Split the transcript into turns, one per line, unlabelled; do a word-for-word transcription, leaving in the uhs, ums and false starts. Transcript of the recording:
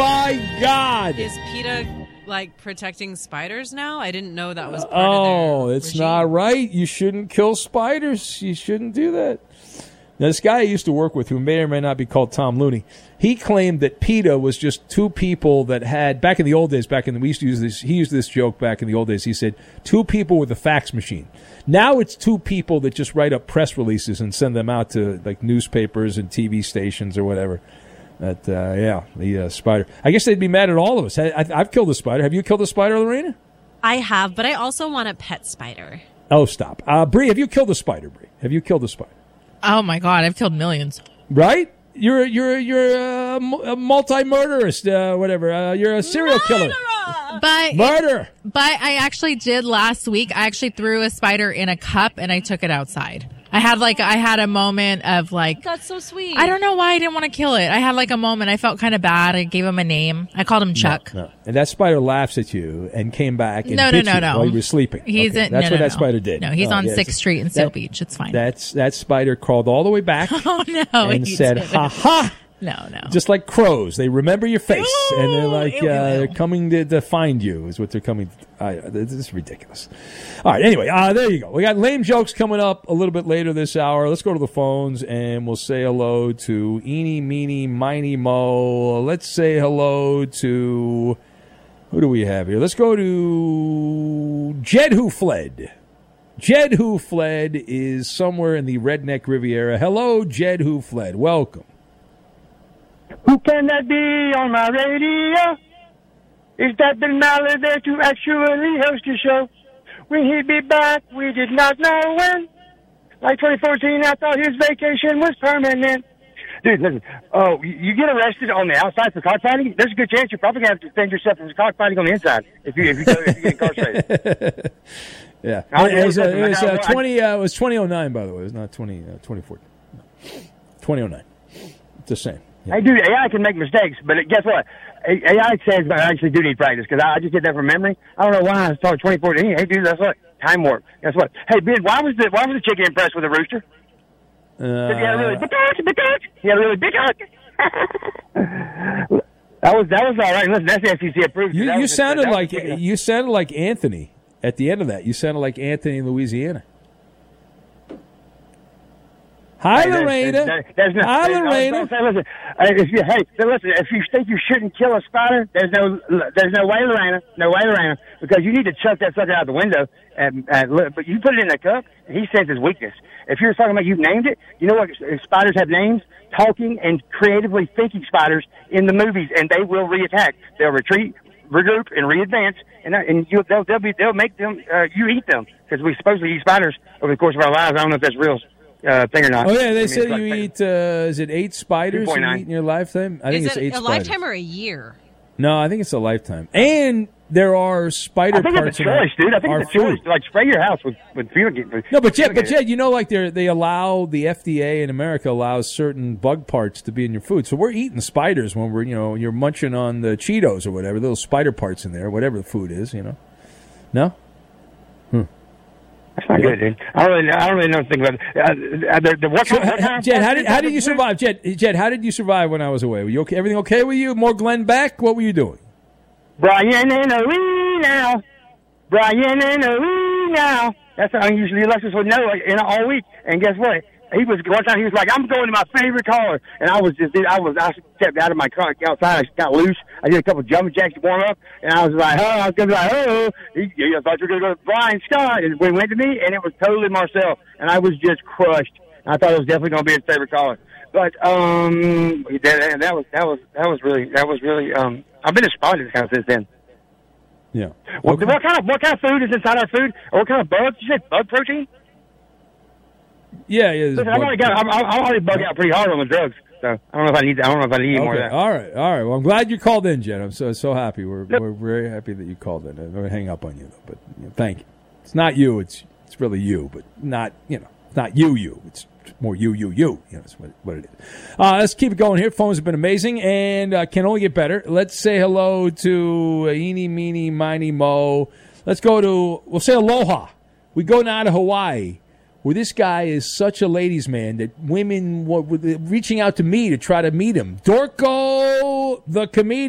my God.
Is PETA, like, protecting spiders now? I didn't know that was part
Oh,
of their
it's
regime.
not right. You shouldn't kill spiders. You shouldn't do that. Now, this guy I used to work with, who may or may not be called Tom Looney, he claimed that PETA was just two people that had, back in the old days, back in the, we used to use this, he used this joke back in the old days. He said, two people with a fax machine. Now it's two people that just write up press releases and send them out to, like, newspapers and T V stations or whatever. That, uh, yeah, the uh, spider. I guess they'd be mad at all of us. I, I, I've killed a spider. Have you killed a spider, Lorena?
I have, but I also want a pet spider.
Oh, stop. Uh, Bree, have you killed a spider, Bree? Have you killed a spider?
Oh my God, I've killed millions.
Right? You're you're you're a, a multi-murderist, uh, whatever. Uh, you're a serial killer.
But
Murder.
But I actually did last week. I actually threw a spider in a cup and I took it outside. I had like I had a moment of like
That's so sweet.
I don't know why I didn't want to kill it. I had like a moment. I felt kind of bad. I gave him a name. I called him Chuck.
No, no. And that spider laughs at you and came back and
No,
bit
no, no,
you
no.
while you were sleeping.
He's
okay.
in,
That's
no,
what
no,
that
no.
spider did.
No, he's
Oh,
on
yeah,
sixth
it's-
Street in Seal
that-
Beach. It's fine.
That's that spider crawled all the way back
oh no!
and
he
said,
didn't.
"Ha ha."
No, no.
Just like crows, they remember your face,
Ew,
and they're like,
ew,
uh,
ew.
they're coming to, to find you. Is what they're coming. To, I, this is ridiculous. All right, anyway, uh, there you go. We got lame jokes coming up a little bit later this hour. Let's go to the phones and we'll say hello to Eeny, Meeny, Miny, Mo. Let's say hello to who do we have here? Let's go to Jed, who fled. Jed, who fled, is somewhere in the Redneck Riviera. Hello, Jed, who fled. Welcome.
Who can that be on my radio? Is that Bill Mallard there to actually host a show? Will he be back? We did not know when. Like twenty fourteen, I thought his vacation was permanent. Dude, listen. Oh, you you get arrested on the outside for cockfighting? There's a good chance you're probably going to have to defend yourself from cockfighting on the inside if you if you, go, if you get incarcerated.
Yeah,
I
it was, uh,
listen,
it was
I-
uh,
I-
twenty. Uh, it was twenty oh nine, by the way. It was not twenty uh, twenty fourteen. No. twenty oh nine. It's the same. Yeah.
Hey, dude, A I can make mistakes, but guess what? A I says I actually do need practice because I just did that from memory. I don't know why I started twenty fourteen. Hey, dude, that's what time warp. Guess what? Hey, Ben, why was the why was the chicken impressed with the rooster?
Uh,
He had a really big cock, big cock. He had a really big cock. That was that was all right. Listen, that's the F C C approved.
you
That
you
was just-
sounded
that was
like
just-
you sounded like Anthony at the end of that. You sounded like Anthony in Louisiana. Hi,
Hey, there's-
Lorena.
there's- there's no-
Hi,
there's no-
Lorena.
don't say, listen, uh, if you, hey, so listen, if you think you shouldn't kill a spider, there's no, there's no way, Lorena, no way, Lorena, because you need to chuck that sucker out the window. And, and look, but you put it in a cup, and he senses weakness. If you're talking about you've named it, you know what? Spiders have names. Talking and creatively thinking spiders in the movies, and they will reattack. They'll retreat, regroup, and readvance, and that, and you, they'll, they'll be they'll make them uh, you eat them because we supposedly eat spiders over the course of our lives. I don't know if that's real. Uh, thing or not.
Oh yeah,
I
they
mean,
said
it's like-
you eat. Uh, is it eight spiders you
two point nine.
eat in your lifetime? I think
Is
it's
it
eight
a
spiders.
lifetime or a year?
No, I think it's a lifetime. And there are spider
I think
parts
it's a
in our,
choice, dude. I think
our
it's a choice.
food.
Like spray your house with with fumigate.
No, but Jed, but Jed, you know, like they they allow the F D A in America allows certain bug parts to be in your food. So we're eating spiders when we're you know you're munching on the Cheetos or whatever, little spider parts in there, whatever the food is, you know. No.
That's not good, dude. I don't really, I don't really know anything about it. Uh, uh, the, the, what
So,
kind, what kind of
Jed, how did how did you survive, Jed? Jed, how did you survive when I was away? Were you okay? Everything okay with you? More Glenn Beck? What were you doing?
Brian and a wee now. Brian and a wee now. That's how usually Alexis would know like, in all week. And guess what? He was one time he was like, I'm going to my favorite car, and I was just, dude, I was, I stepped out of my car outside. I got loose. I did a couple jumping jacks to warm up, and I was like, oh, I was gonna be like, oh, he, he, I thought you were gonna go to Brian Scott, and we went to me, and it was totally Marcel, and I was just crushed. I thought it was definitely gonna be his favorite car, but um, that, that was that was that was really that was really um, I've been inspired kind of since then.
Yeah.
What,
Okay.
what kind of what kind of food is inside our food? Or what kind of bugs? You said bug protein?
Yeah, yeah. there's
Listen, I've
bug-
already got. I'm, I'm I'm already bug out pretty hard on the drugs. So I don't know if I need. I don't know if I need any more of
Okay.
that.
All right, all right. Well, I'm glad you called in, Jed. I'm so so happy. We're we're very happy that you called in. I'm going to hang up on you though, but you know, thank you. It's not you. It's it's really you, but not you know, it's not you you. It's more you you you. You know, that's what what it is. Uh, let's keep it going here. Phones have been amazing and uh, can only get better. Let's say hello to uh, Eeny Meeny Miny Mo. Let's go to. We'll say aloha. We go now to Hawaii, where this guy is such a ladies' man that women were reaching out to me to try to meet him. Dorco, the comedian.